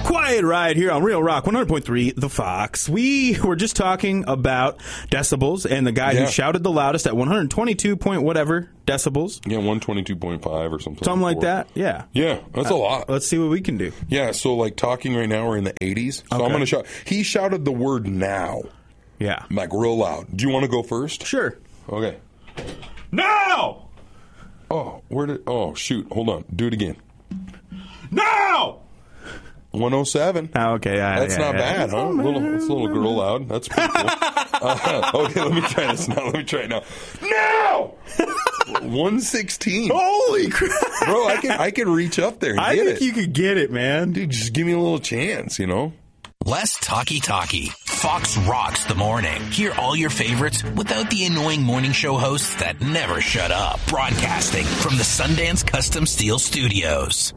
Quiet Riot here on Real Rock 100.3 The Fox. We were just talking about decibels and the guy who shouted the loudest at 122 point whatever decibels. Yeah, 122.5 or something. Something like that, yeah. Yeah, that's a lot. Let's see what we can do. Yeah, so like talking right now, we're in the 80s. So I'm going to shout. He shouted the word now. Yeah. Like real loud. Do you want to go first? Sure. Okay. Now! Oh, shoot. Hold on. Do it again. Now! 107. Oh, okay. That's not bad, huh? It's a little girl loud. That's pretty cool. Okay, let me try this now. Now! 116. Holy crap. Bro, I can reach up there and get it. I think you could get it, man. Dude, just give me a little chance, you know? Less talky. Fox rocks the morning. Hear all your favorites without the annoying morning show hosts that never shut up. Broadcasting from the Sundance Custom Steel Studios.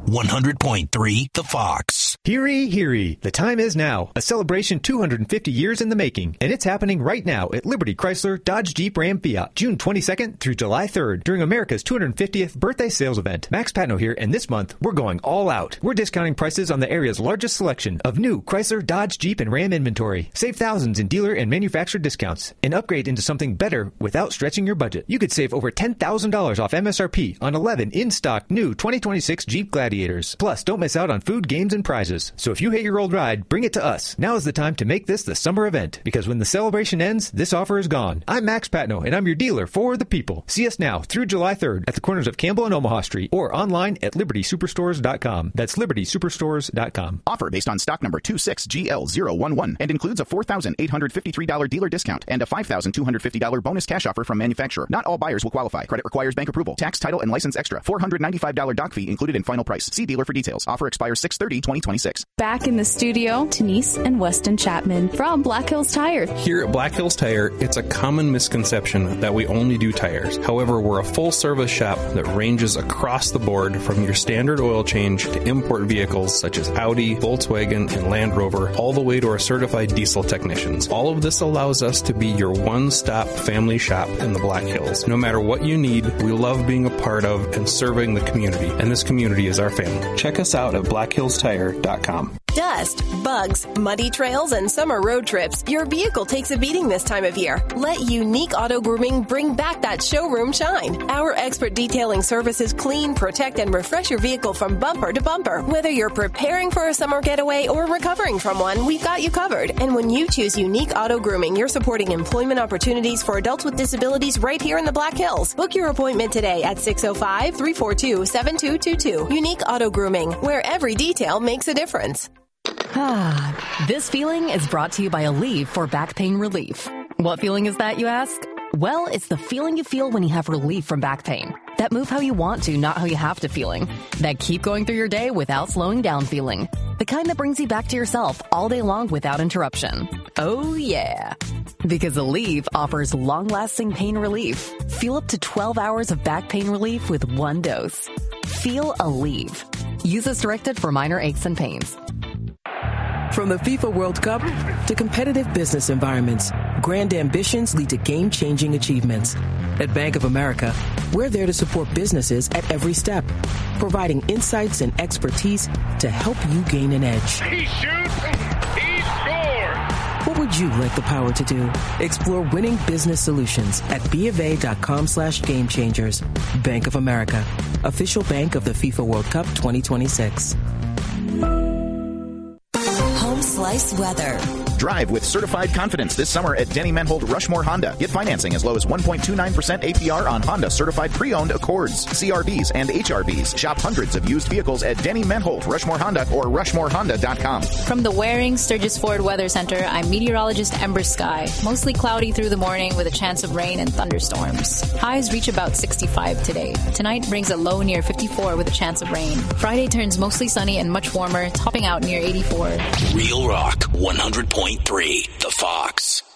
100.3 The Fox. Heary. The time is now. A celebration 250 years in the making. And it's happening right now at Liberty Chrysler, Dodge, Jeep, Ram, Fiat. June 22nd through July 3rd during America's 250th birthday sales event. Max Patno here, and this month we're going all out. We're discounting prices on the area's largest selection of new Chrysler, Dodge, Jeep, and Ram inventory. Save thousands in dealer and manufacturer discounts and upgrade into something better without stretching your budget. You could save over $10,000 off MSRP on 11 in-stock new 2026 Jeep Gladiators. Plus, don't miss out on food, games, and prizes. So if you hate your old ride, bring it to us. Now is the time to make this the summer event, because when the celebration ends, this offer is gone. I'm Max Patno, and I'm your dealer for the people. See us now through July 3rd at the corners of Campbell and Omaha Street or online at libertysuperstores.com. That's libertysuperstores.com. Offer based on stock number 26GL011 and includes a $4,853 dealer discount and a $5,250 bonus cash offer from manufacturer. Not all buyers will qualify. Credit requires bank approval. Tax, title, and license extra. $495 doc fee included in final price. See dealer for details. Offer expires 6/30/2026. Back in the studio, Denise and Weston Chapman from Black Hills Tire. Here at Black Hills Tire, it's a common misconception that we only do tires. However, we're a full-service shop that ranges across the board from your standard oil change to import vehicles such as Audi, Volkswagen, and Land Rover, all the way to our certified diesel technicians. All of this allows us to be your one-stop family shop in the Black Hills. No matter what you need, we love being a part of and serving the community, and this community is our family. Check us out at blackhillstire.com. Dust, bugs, muddy trails, and summer road trips. Your vehicle takes a beating this time of year. Let Unique Auto Grooming bring back that showroom shine. Our expert detailing services clean, protect, and refresh your vehicle from bumper to bumper. Whether you're preparing for a summer getaway or recovering from one, we've got you covered. And when you choose Unique Auto Grooming, you're supporting employment opportunities for adults with disabilities right here in the Black Hills. Book your appointment today at 605-342-7222. Unique Auto Grooming, where every detail makes a difference. This feeling is brought to you by Aleve for back pain relief. What feeling is that, you ask? Well, it's the feeling you feel when you have relief from back pain. That move how you want to, not how you have to feeling. That keep going through your day without slowing down feeling. The kind that brings you back to yourself all day long without interruption. Oh, yeah. Because Aleve offers long-lasting pain relief. Feel up to 12 hours of back pain relief with one dose. Feel Aleve. Use as directed for minor aches and pains. From the FIFA World Cup to competitive business environments, grand ambitions lead to game-changing achievements. At Bank of America, we're there to support businesses at every step, providing insights and expertise to help you gain an edge. He shoots, he scores! What would you like the power to do? Explore winning business solutions at BofA.com/gamechangers. Bank of America, official bank of the FIFA World Cup 2026. Slice weather. Drive with certified confidence this summer at Denny Menhold Rushmore Honda. Get financing as low as 1.29% APR on Honda certified pre-owned Accords, CRVs, and HRVs. Shop hundreds of used vehicles at Denny Menhold Rushmore Honda or rushmorehonda.com. From the Waring Sturgis Ford Weather Center, I'm meteorologist Ember Sky. Mostly cloudy through the morning with a chance of rain and thunderstorms. Highs reach about 65 today. Tonight brings a low near 54 with a chance of rain. Friday turns mostly sunny and much warmer, topping out near 84. Real Rock 100.3 The Fox.